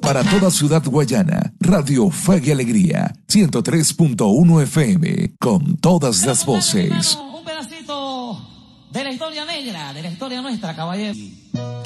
Para toda Ciudad Guayana, Radio Fe y Alegría, 103.1 FM, con todas las voces. Un pedacito de la historia negra, de la historia nuestra, caballero.